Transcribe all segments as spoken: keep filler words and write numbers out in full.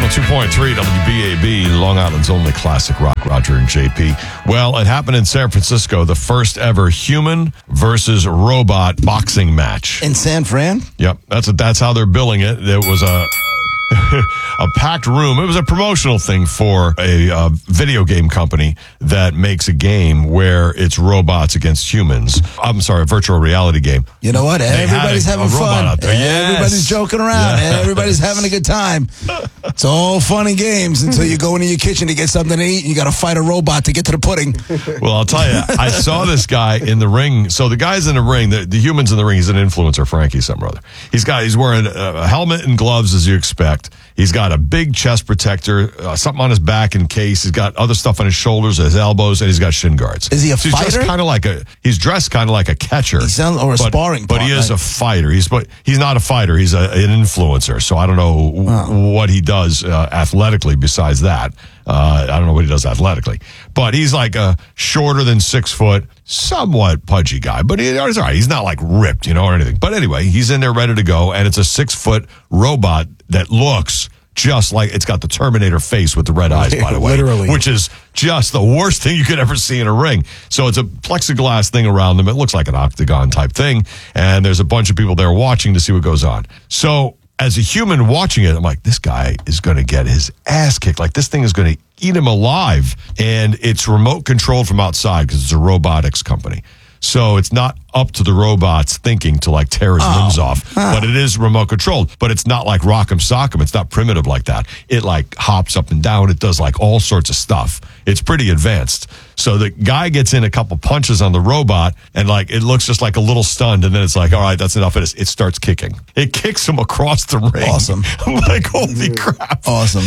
one oh two point three W B A B, Long Island's only classic rock, Roger and J P. Well, it happened in San Francisco, the first ever human versus robot boxing match. In San Fran? Yep, that's that's how they're billing it. There was a a packed room. It was a promotional thing for a uh, video game company that makes a game where it's robots against humans. I'm sorry, a virtual reality game. You know what? They had Everybody's a- having a robot fun. out there. Yes. Everybody's joking around. Yes. Everybody's having a good time. It's all fun and games until you go into your kitchen to get something to eat and you got to fight a robot to get to the pudding. Well, I'll tell you, I saw this guy in the ring. So the guy's in the ring, the, the human's in the ring. He's an influencer, Frankie something or other. He's got, he's wearing a helmet and gloves as you expect. He's got a big chest protector, uh, something on his back in case. He's got other stuff on his shoulders, his elbows, and he's got shin guards. Is he a so he's fighter? dressed kind of like a. He's dressed kind of like a catcher. He sounds or a but, sparring but he partner. is a fighter. He's but he's not a fighter. He's a, an influencer. So I don't know Oh. what he does uh, athletically besides that. Uh, I don't know what he does athletically, but he's like a shorter than six foot, somewhat pudgy guy. But he, he's all right. He's not like ripped, you know, or anything. But anyway, he's in there ready to go, and it's a six foot robot that looks just like it's got the Terminator face with the red eyes, by the way. Literally. Which is just the worst thing you could ever see in a ring. So it's a plexiglass thing around them. It looks like an octagon type thing. And there's a bunch of people there watching to see what goes on. So as a human watching it, I'm like, this guy is going to get his ass kicked. Like this thing is going to eat him alive. And it's remote controlled from outside because it's a robotics company. So it's not up to the robot's thinking to like tear his Oh. limbs off, Huh. but it is remote controlled. But it's not like Rock'em Sock'em. It's not primitive like that. It like hops up and down. It does like all sorts of stuff. It's pretty advanced. So the guy gets in a couple punches on the robot, and like it looks just like a little stunned, and then it's like, all right, that's enough. It, is. It starts kicking. It kicks him across the ring. Awesome. I'm like, holy crap! Awesome.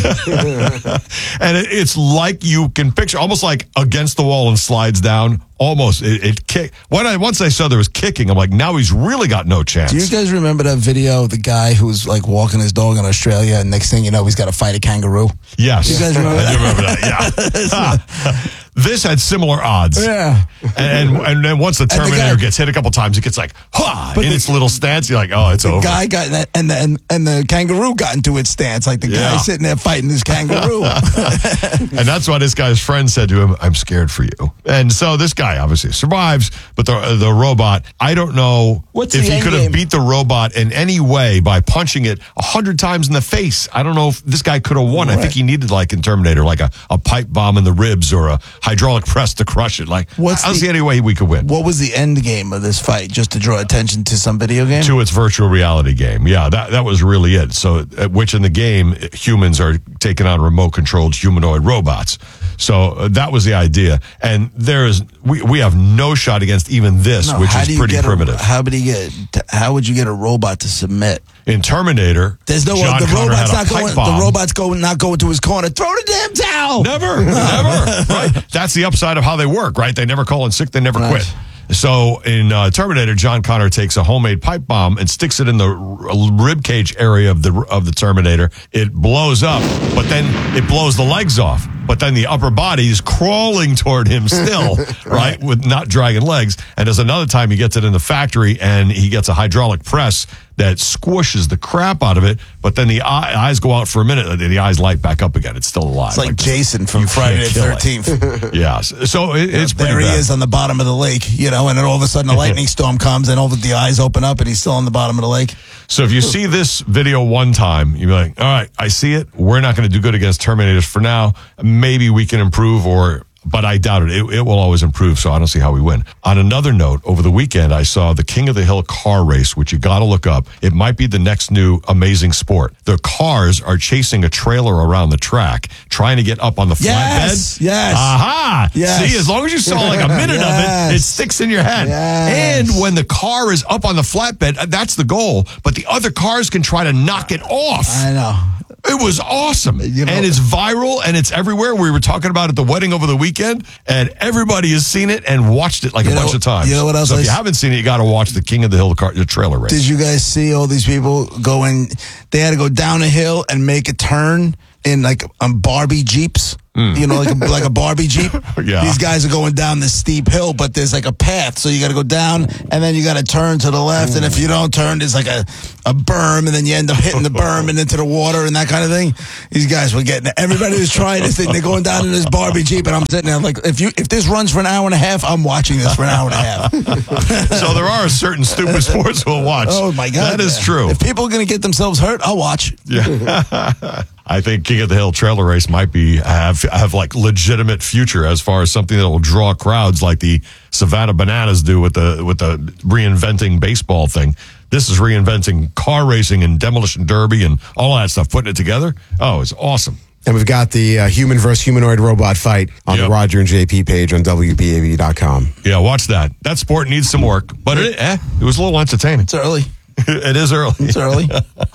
And it, it's like you can picture, almost like against the wall and slides down. Almost, it, it kick. When I once I saw there was kicking, I'm like, now he's really got no chance. Do you guys remember that video of the guy who's like walking his dog in Australia and next thing you know he's got to fight a kangaroo? Yes. You guys remember I that? do remember that, yeah. This had similar odds. Yeah. And and then once the the Terminator guy- gets hit a couple times, it gets like, ha! But in the- its little stance, you're like, oh, it's The over. guy got in that, and the and, and the kangaroo got into its stance, like the Yeah. guy sitting there fighting this kangaroo. And that's why this guy's friend said to him, I'm scared for you. And so this guy obviously survives, but the the robot, I don't know What's if the he end could have game? beat the robot in any way by punching it a hundred times in the face. I don't know if this guy could have won. I Right. think he needed, like in Terminator, like a, a pipe bomb in the ribs or a hydraulic press to crush it. Like, What's I don't the- see any way we could win. What was the end game of this fight? Just to draw attention to some video game? To its virtual reality game. Yeah, that that was really it. So, uh, which in the game, uh, humans are taking on remote controlled humanoid robots. So uh, that was the idea. And there is, we, we have no shot against even this, No, which how is do you pretty get a- primitive. how would you get? How would you get a robot to submit? In Terminator, There's no John the Connor robot's had a not pipe going. bomb. The robot's going not going to his corner. Throw the damn towel. Never, never. Right. That's the upside of how they work, right? They never call in sick. They never Right. quit. So in uh, Terminator, John Connor takes a homemade pipe bomb and sticks it in the r- rib cage area of the of the Terminator. It blows up, but then it blows the legs off. But then the upper body is crawling toward him still, right, with not dragging legs. And there's another time he gets it in the factory and he gets a hydraulic press that squishes the crap out of it. But then the eye, eyes go out for a minute and the eyes light back up again. It's still alive. It's like, this- Jason from you Friday the can't kill it. thirteenth. Yeah. So it, it's pretty There he bad. is on the bottom of the lake, you know, and then all of a sudden a lightning storm comes and all of the eyes open up and he's still on the bottom of the lake. So if you see this video one time, you're like, all right, I see it. We're not going to do good against Terminators for now. Maybe we can improve, or but I doubt it. it. It will always improve, so I don't see how we win. On another note, over the weekend, I saw the King of the Hill car race, which you got to look up. It might be the next new amazing sport. The cars are chasing a trailer around the track, trying to get up on the Yes, flatbed. yes. Aha! Yes. See, as long as you saw like a minute of it, it Yes. sticks in your head. Yes. And when the car is up on the flatbed, uh, that's the goal. But the other cars can try to knock it off. I know. It was awesome. You know- and it's viral and it's everywhere. We were talking about it at the wedding over the weekend, and everybody has seen it and watched it like You a know- bunch of times. you know what else So I if you s- haven't seen it, you got to watch the King of the Hill car, the trailer race. Did you guys see all these people going? They had to go down a hill and make a turn in like um, Barbie Jeeps. Mm. You know, like a, like a Barbie Jeep. Yeah. These guys are going down this steep hill, but there's like a path. So you got to go down, and then you got to turn to the left. Mm. And if you don't turn, there's like a, a berm, and then you end up hitting the berm and into the water and that kind of thing. These guys were getting it. Everybody was trying this thing. They're going down in this Barbie Jeep, and I'm sitting there like, if you if this runs for an hour and a half, I'm watching this for an hour and a half. So there are certain stupid sports we'll watch. Oh, my God. That is man. true. If people are going to get themselves hurt, I'll watch. Yeah. I think King of the Hill trailer race might be have have like legitimate future as far as something that will draw crowds like the Savannah Bananas do with the with the reinventing baseball thing. This is reinventing car racing and demolition derby and all that stuff, putting it together. Oh, it's awesome. And we've got the uh, human versus humanoid robot fight on yep. the Roger and J P page on W B A B dot com. Yeah, watch that. That sport needs some work, but it, eh, it was a little entertaining. It's early. It is early. It's early.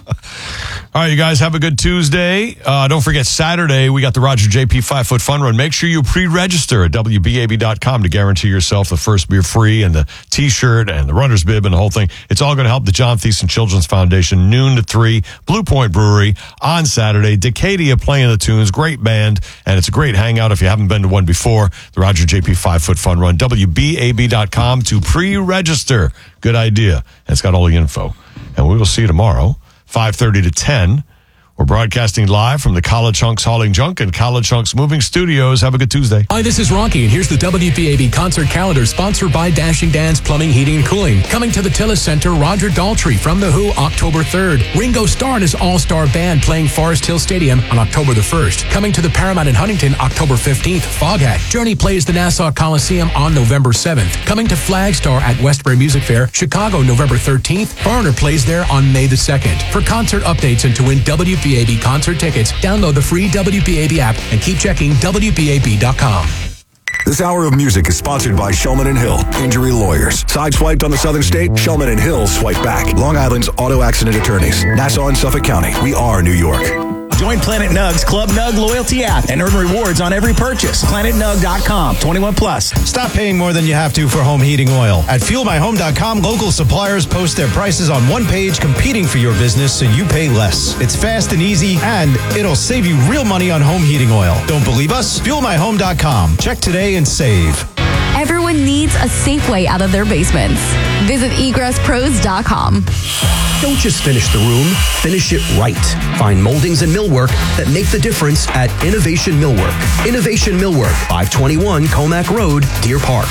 All right, you guys have a good Tuesday. Uh, don't forget, Saturday, we got the Roger J P five-Foot Fun Run. Make sure you pre-register at W B A B dot com to guarantee yourself the first beer free and the T-shirt and the runner's bib and the whole thing. It's all going to help the John Thiessen Children's Foundation, noon to three, Blue Point Brewery on Saturday. Decadia playing the tunes, great band, and it's a great hangout if you haven't been to one before. The Roger J P five-Foot Fun Run, W B A B dot com to pre-register. Good idea. And it's got all the info. And we will see you tomorrow, five thirty to ten. We're broadcasting live from the College Hunks Hauling Junk and College Hunks Moving Studios. Have a good Tuesday. Hi, this is Rocky, and here's the W B A B concert calendar sponsored by Dashing Dan's Plumbing, Heating, and Cooling. Coming to the Tillis Center, Roger Daltrey from The Who, October third. Ringo Starr and his all-star band playing Forest Hill Stadium on October the first. Coming to the Paramount in Huntington, October fifteenth, Foghat. Journey plays the Nassau Coliseum on November seventh. Coming to Flagstar at Westbury Music Fair, Chicago, November thirteenth. Foreigner plays there on May the second. For concert updates and to win W B A B concert tickets, download the free W B A B app and keep checking W B A B dot com. This hour of music is sponsored by Shulman and Hill, injury lawyers. Sideswiped on the Southern State, Shulman and Hill swipe back. Long Island's auto accident attorneys. Nassau and Suffolk County. We are New York. Join Planet Nug's Club Nug loyalty app and earn rewards on every purchase. planet nug dot com, twenty-one plus. Stop paying more than you have to for home heating oil. At fuel my home dot com, local suppliers post their prices on one page, competing for your business so you pay less. It's fast and easy, and it'll save you real money on home heating oil. Don't believe us? fuel my home dot com. Check today and save. Everyone needs a safe way out of their basements. Visit egress pros dot com. Don't just finish the room, finish it right. Find moldings and millwork that make the difference at Innovation Millwork. Innovation Millwork, five twenty-one Comac Road, Deer Park.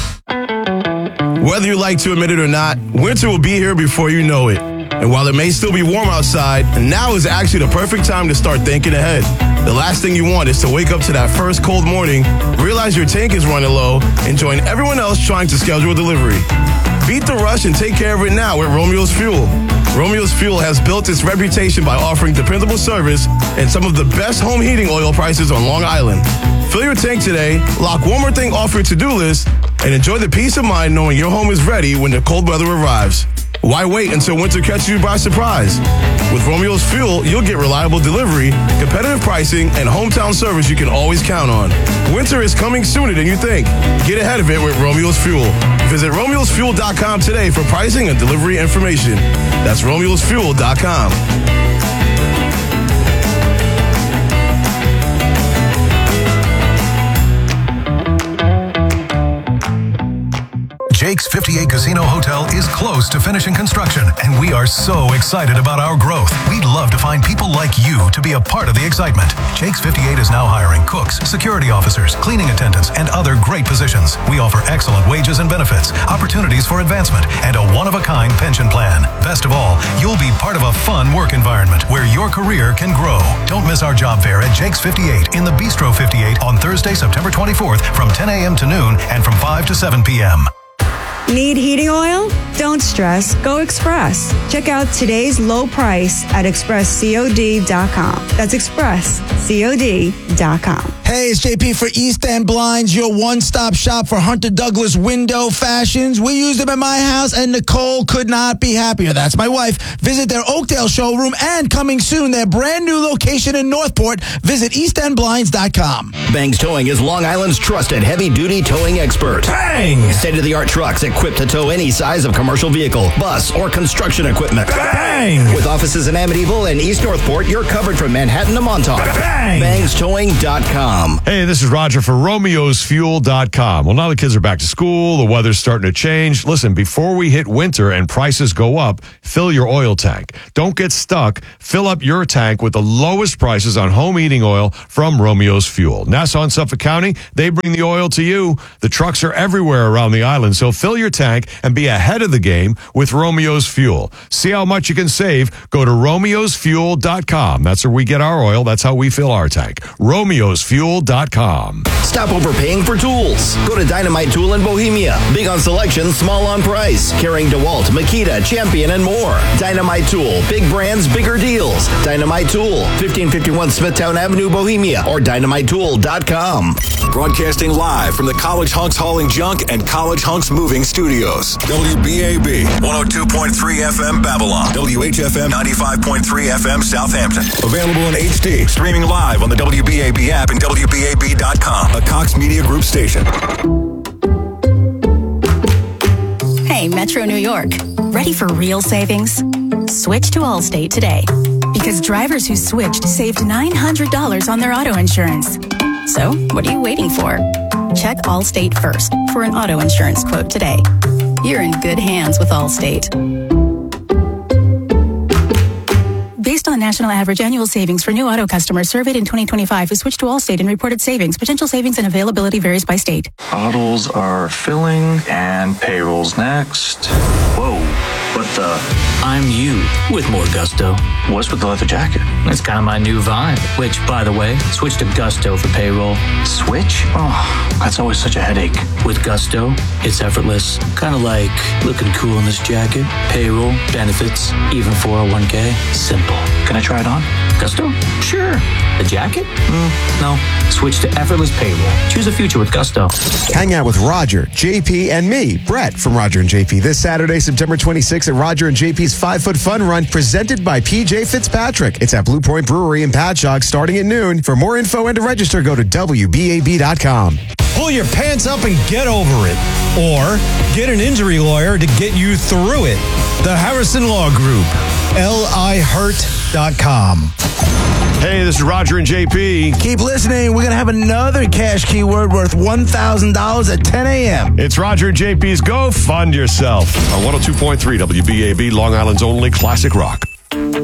Whether you like to admit it or not, winter will be here before you know it. And while it may still be warm outside, now is actually the perfect time to start thinking ahead. The last thing you want is to wake up to that first cold morning, realize your tank is running low, and join everyone else trying to schedule a delivery. Beat the rush and take care of it now with Romeo's Fuel. Romeo's Fuel has built its reputation by offering dependable service and some of the best home heating oil prices on Long Island. Fill your tank today, lock one more thing off your to-do list, and enjoy the peace of mind knowing your home is ready when the cold weather arrives. Why wait until winter catches you by surprise? With Romeo's Fuel, you'll get reliable delivery, competitive pricing, and hometown service you can always count on. Winter is coming sooner than you think. Get ahead of it with Romeo's Fuel. Visit romeos fuel dot com today for pricing and delivery information. That's romeos fuel dot com. Jake's fifty-eight Casino Hotel is close to finishing construction, and we are so excited about our growth. We'd love to find people like you to be a part of the excitement. Jake's fifty-eight is now hiring cooks, security officers, cleaning attendants, and other great positions. We offer excellent wages and benefits, opportunities for advancement, and a one-of-a-kind pension plan. Best of all, you'll be part of a fun work environment where your career can grow. Don't miss our job fair at Jake's fifty-eight in the Bistro fifty-eight on Thursday, September twenty-fourth from ten a.m. to noon and from five to seven p.m. Need heating oil? Don't stress. Go Express. Check out today's low price at express cod dot com. That's express cod dot com. Hey, it's J P for East End Blinds, your one-stop shop for Hunter Douglas window fashions. We use them at my house, and Nicole could not be happier. That's my wife. Visit their Oakdale showroom, and coming soon, their brand new location in Northport. Visit east end blinds dot com. Bangs Towing is Long Island's trusted heavy-duty towing expert. Bang! State-of-the-art trucks, equipped equipped to tow any size of commercial vehicle, bus, or construction equipment. Bang! With offices in Amityville and East Northport, you're covered from Manhattan to Montauk. Bang! bangs towing dot com. Hey, this is Roger for Romeos Fuel dot com. Well, now the kids are back to school. The weather's starting to change. Listen, before we hit winter and prices go up, fill your oil tank. Don't get stuck. Fill up your tank with the lowest prices on home heating oil from Romeos Fuel. Nassau and Suffolk County, they bring the oil to you. The trucks are everywhere around the island, so fill your tank and be ahead of the game with Romeos Fuel. See how much you can save? Go to Romeos Fuel dot com. That's where we get our oil. That's how we fill our tank. Romeos Fuel dot com. Stop overpaying for tools. Go to Dynamite Tool in Bohemia. Big on selection, small on price. Carrying DeWalt, Makita, Champion, and more. Dynamite Tool. Big brands, bigger deals. Dynamite Tool. fifteen fifty-one Smithtown Avenue, Bohemia. Or Dynamite Tool dot com. Broadcasting live from the College Hunks Hauling Junk and College Hunks Moving Studios. W B A B one oh two point three F M Babylon. W H F M ninety-five point three F M Southampton. Available in H D. Streaming live on the W B A B app and W B A B dot com. A Cox Media Group station. Hey, Metro New York. Ready for real savings? Switch to Allstate today. Because drivers who switched saved nine hundred dollars on their auto insurance. So, what are you waiting for? Check Allstate first for an auto insurance quote today. You're in good hands with Allstate. Based on national average annual savings for new auto customers surveyed in twenty twenty-five who switched to Allstate and reported savings, potential savings and availability varies by state. Bottles are filling and payrolls next. Whoa, what the? I'm you with more gusto. What's with the leather jacket? It's kind of my new vibe, which, by the way, switch to Gusto for payroll. Switch? Oh, that's always such a headache. With Gusto, it's effortless. Kind of like looking cool in this jacket. Payroll, benefits, even four oh one k. Simple. Can I try it on? Gusto? Sure. The jacket? Mm, no. Switch to effortless payroll. Choose a future with Gusto. Hang out with Roger, J P, and me, Brett from Roger and J P, this Saturday, September twenty-sixth at Roger and J P's Five Foot Fun Run, presented by P J Fitzpatrick. It's at Blue Point Brewery in Patchogue, starting at noon. For more info and to register, go to W B A B dot com. Pull your pants up and get over it. Or get an injury lawyer to get you through it. The Harrison Law Group. L I hurt dot com. Hey, this is Roger and J P. Keep listening. We're going to have another cash keyword worth one thousand dollars at ten a.m. It's Roger and J P's Go Fund Yourself on one oh two point three W B A B, Long Island's only classic rock.